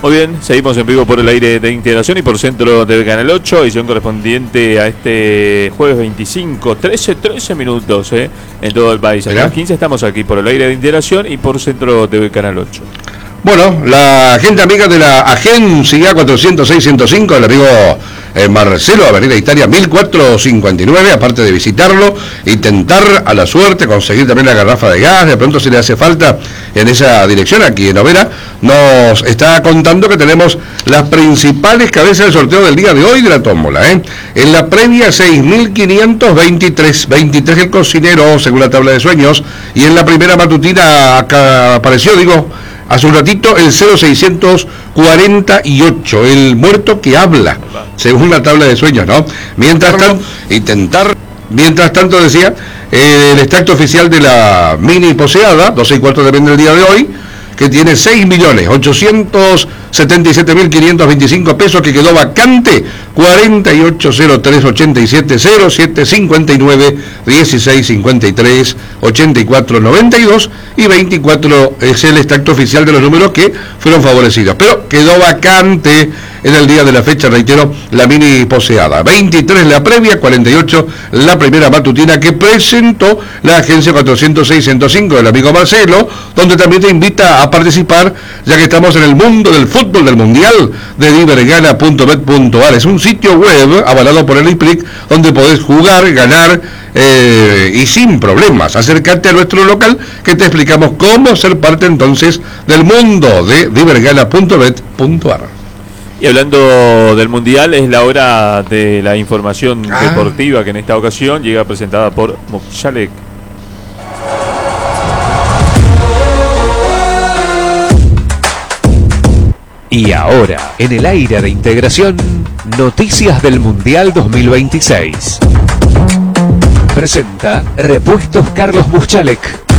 Muy bien, seguimos en vivo por el aire de Integración y por Centro TV Canal 8, edición correspondiente a este jueves 25, 13 minutos en todo el país. Hasta las 15 estamos aquí por el aire de Integración y por Centro TV Canal 8. Bueno, la gente amiga de la agencia 406-105, el amigo Marcelo, Avenida Italia 1459, aparte de visitarlo y tentar a la suerte conseguir también la garrafa de gas, de pronto si le hace falta en esa dirección, aquí en Overa, nos está contando que tenemos las principales cabezas del sorteo del día de hoy de la tómbola. En la previa 6.523, 23 el cocinero, según la tabla de sueños, y en la primera matutina acá apareció, hace un ratito, el 0648, el muerto que habla, según la tabla de sueños, ¿no? Mientras tanto decía, el extracto oficial de la mini poseada, 12:15 también del día de hoy, que tiene 6.877.525 pesos, que quedó vacante, 480387075916538492 y 24 es el extracto oficial de los números que fueron favorecidos, pero quedó vacante en el día de la fecha, reitero, la mini poseada, 23 la previa, 48 la primera matutina que presentó la agencia 406-105 del amigo Marcelo, donde también te invita a participar, ya que estamos en el mundo del fútbol del mundial de divergana.bet.ar. Es un sitio web avalado por el IPLIC donde podés jugar, ganar y sin problemas. Acércate a nuestro local que te explicamos cómo ser parte entonces del mundo de divergana.bet.ar. Y hablando del Mundial, es la hora de la información deportiva, que en esta ocasión llega presentada por Mukchalek. Y ahora, en el aire de Integración, noticias del Mundial 2026. Presenta Repuestos Carlos Mukchalek.